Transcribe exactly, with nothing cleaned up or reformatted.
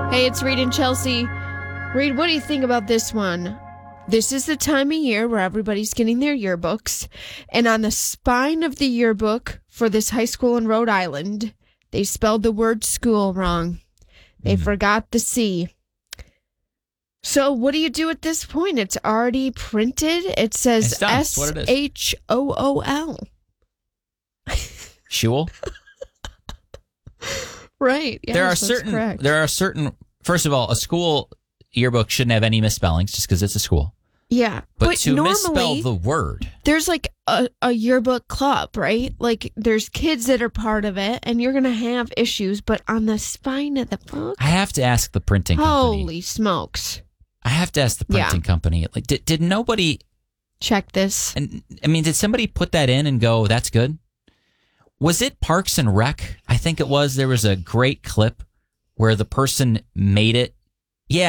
Hey, it's Reed and Chelsea. Reed, what do you think about this one? This is the time of year where everybody's getting their yearbooks. And on the spine of the yearbook for this high school in Rhode Island, they spelled the word school wrong. They mm. forgot the C. So what do you do at this point? It's already printed. It says S H O O L. Shul? Right. Yes, there are that's certain. correct. There are certain. First of all, a school yearbook shouldn't have any misspellings just because it's a school. Yeah, but, but to normally, misspell the word, there's like a, a yearbook club, right? Like there's kids that are part of it, and you're gonna have issues. But on the spine of the book, I have to ask the printing company. Holy smokes! I have to ask the printing yeah. company. Like, did did nobody check this? And I mean, did somebody put that in and go, "That's good"? Was it Parks and Rec? I think it was. There was a great clip where the person made it